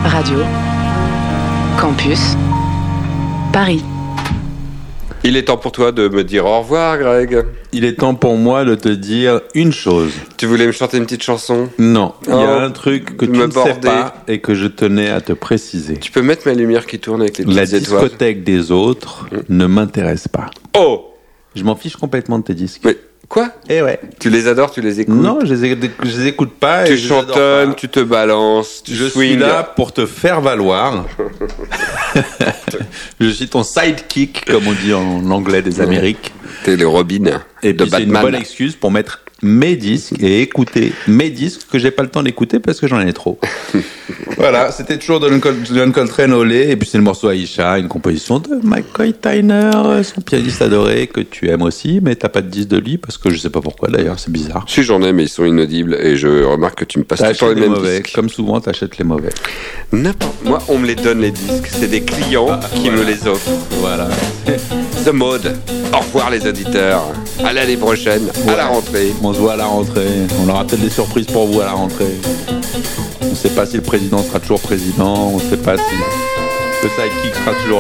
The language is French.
Radio Campus Paris. Il est temps pour toi de me dire au revoir, Greg. Il est temps pour moi de te dire une chose. Tu voulais me chanter une petite chanson ? Non, il y a un truc que tu ne sais pas et que je tenais à te préciser. Tu peux mettre ma lumière qui tourne avec les petites La étoiles. discothèque des autres ne m'intéresse pas. Oh ! Je m'en fiche complètement de tes disques. Mais quoi ? Eh ouais. Tu les adores, tu les écoutes ? Non, je les écoute pas. Tu et je les adore chantonnes, pas. tu te balances, tu Je swings. suis là pour te faire valoir. Je suis ton sidekick, comme on dit en anglais des Amériques. T'es le Robin Et de puis c'est une Batman. bonne excuse pour mettre mes disques et écouter mes disques que j'ai pas le temps d'écouter parce que j'en ai trop. Voilà, c'était toujours de John Coltrane au lait. Et puis c'est le morceau Aïcha, une composition de McCoy Tyner, son pianiste adoré que tu aimes aussi, mais t'as pas de disque de lui parce que je sais pas pourquoi d'ailleurs, c'est bizarre. Si j'en ai, mais ils sont inaudibles et je remarque que tu me passes tout le temps T'achètes les les mêmes mauvais, disques. comme souvent t'achètes les mauvais. N'importe. Moi, on me les donne les disques. C'est des clients qui me les offrent. Voilà. The Mode. Au revoir les auditeurs. À l'année prochaine. À la rentrée. On se voit à la rentrée. On aura peut-être des surprises pour vous à la rentrée. On ne sait pas si le président sera toujours président. On ne sait pas si le sidekick sera toujours